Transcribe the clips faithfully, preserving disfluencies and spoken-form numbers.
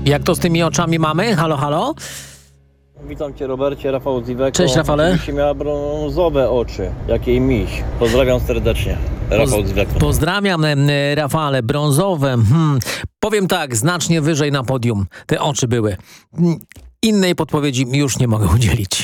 Jak to z tymi oczami mamy? Halo, halo? Witam Cię, Robercie, Rafał Ziweko. Cześć, Rafale. Oczywiście miała brązowe oczy, jak jej miś. Pozdrawiam serdecznie, Rafał Ziweko. Pozdrawiam, e, Rafale. Brązowe. Hmm. Powiem tak, znacznie wyżej na podium te oczy były. Innej podpowiedzi już nie mogę udzielić.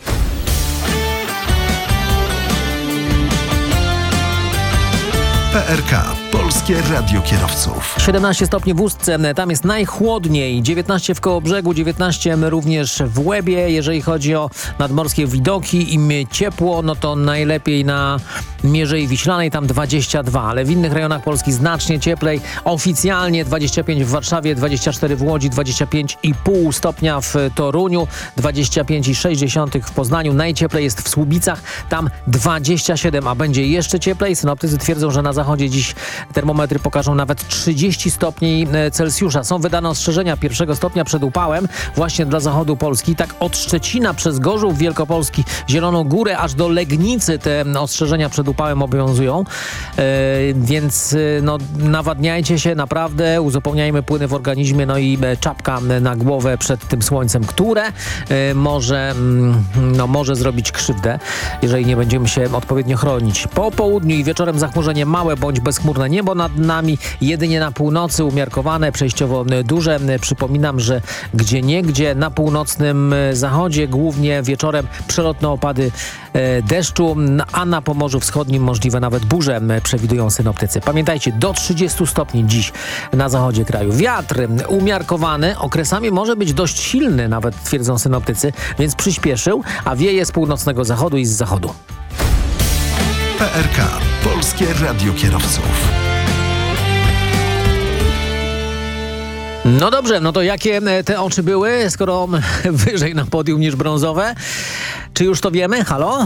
P R K. Polskie Radio Kierowców. siedemnaście stopni w Ustce, tam jest najchłodniej. dziewiętnaście w Kołobrzegu, dziewiętnaście również w Łebie. Jeżeli chodzi o nadmorskie widoki, im ciepło, no to najlepiej na Mierzei Wiślanej, tam dwadzieścia dwa, ale w innych rejonach Polski znacznie cieplej. Oficjalnie dwadzieścia pięć w Warszawie, dwadzieścia cztery w Łodzi, dwadzieścia pięć i pół stopnia w Toruniu, dwadzieścia pięć i sześć dziesiątych w Poznaniu. Najcieplej jest w Słubicach, tam dwadzieścia siedem, a będzie jeszcze cieplej. Synoptycy twierdzą, że na zachodzie dziś termometry pokażą nawet trzydzieści stopni Celsjusza. Są wydane ostrzeżenia pierwszego stopnia przed upałem właśnie dla zachodu Polski. Tak od Szczecina przez Gorzów Wielkopolski, Zieloną Górę aż do Legnicy te ostrzeżenia przed upałem obowiązują. E, więc no, nawadniajcie się naprawdę, uzupełniajmy płyny w organizmie, no i czapka na głowę przed tym słońcem, które e, może, no, może zrobić krzywdę, jeżeli nie będziemy się odpowiednio chronić. Po południu i wieczorem zachmurzenie małe bądź bezchmurne niebo nad nami, jedynie na północy umiarkowane, przejściowo duże. Przypominam, że gdzieniegdzie na północnym zachodzie, głównie wieczorem przelotne opady e, deszczu, a na Pomorzu Wschodnim możliwe nawet burze, przewidują synoptycy. Pamiętajcie, do trzydziestu stopni dziś na zachodzie kraju. Wiatr umiarkowany, okresami może być dość silny, nawet twierdzą synoptycy, więc przyspieszył, a wieje z północnego zachodu i z zachodu. P R K. Polskie Radio Kierowców. No dobrze, no to jakie te oczy były, skoro wyżej na podium niż brązowe? Czy już to wiemy? Halo?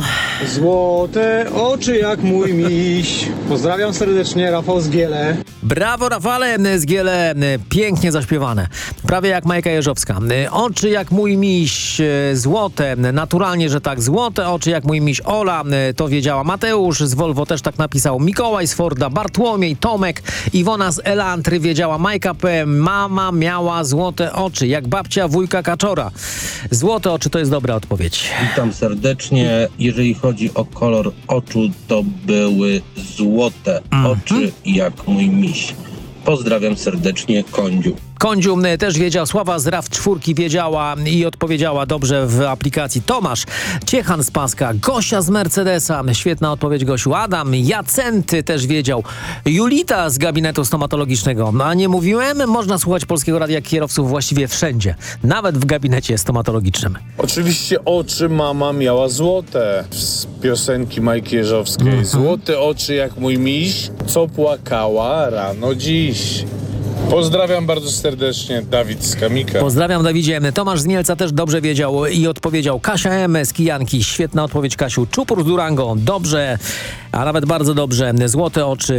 Złote oczy jak mój miś. Pozdrawiam serdecznie, Rafał z Giele. Brawo, Rafale z Giele, pięknie zaśpiewane. Prawie jak Majka Jeżowska. Oczy jak mój miś, złote, naturalnie, że tak, złote oczy jak mój miś. Ola to wiedziała, Mateusz z Volvo też tak napisał, Mikołaj z Forda, Bartłomiej, Tomek, Iwona z Elantry wiedziała, Majka P. Mama miała złote oczy, jak babcia wujka Kaczora. Złote oczy to jest dobra odpowiedź. Witam serdecznie. Jeżeli chodzi o kolor oczu, to były złote Mhm. oczy jak mój miś. Pozdrawiam serdecznie, Kądziu. Kądziu też wiedział, Sława z RAW czwórki wiedziała i odpowiedziała dobrze w aplikacji. Tomasz, Ciechan z Paska, Gosia z Mercedesa, świetna odpowiedź Gosiu, Adam, Jacenty też wiedział, Julita z gabinetu stomatologicznego. A nie mówiłem? Można słuchać Polskiego Radia Kierowców właściwie wszędzie, nawet w gabinecie stomatologicznym. Oczywiście oczy mama miała złote z piosenki Majki Jeżowskiej. Mhm. Złote oczy jak mój miś, co płakała rano dziś. Pozdrawiam bardzo serdecznie, Dawid z Kamika. Pozdrawiam, Dawidzie. Tomasz z Mielca też dobrze wiedział i odpowiedział. Kasia M. z Kijanki, świetna odpowiedź, Kasiu. Czupur z Durango, dobrze, a nawet bardzo dobrze. Złote oczy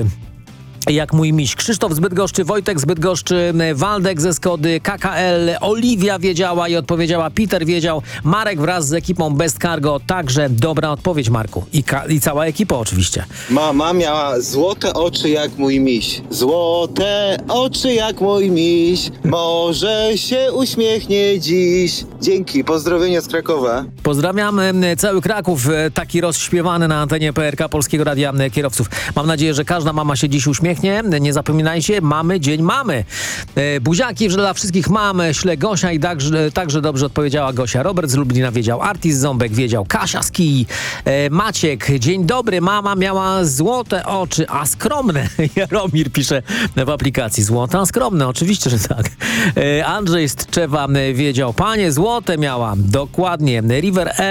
jak mój miś. Krzysztof z Bydgoszczy, Wojtek z Bydgoszczy, Waldek ze Skody, K K L, Oliwia wiedziała i odpowiedziała, Peter wiedział, Marek wraz z ekipą Best Cargo, także dobra odpowiedź, Marku. I, ka- i cała ekipa oczywiście. Mama miała złote oczy jak mój miś. Złote oczy jak mój miś. Może się uśmiechnie dziś. Dzięki, pozdrowienia z Krakowa. Pozdrawiam cały Kraków, taki rozśpiewany na antenie P R K Polskiego Radia Kierowców. Mam nadzieję, że każda mama się dziś uśmiechnie. Nie zapominajcie, mamy dzień mamy. E, buziaki dla wszystkich mam, śle Gosia i także, także dobrze odpowiedziała Gosia. Robert z Lublina wiedział, Artis Ząbek wiedział, Kasia z Kij, e, Maciek, dzień dobry, mama miała złote oczy, a skromne. Jaromir pisze w aplikacji, złote, a skromne, oczywiście, że tak. E, Andrzej z Tczewa wiedział, panie złote miała, dokładnie. River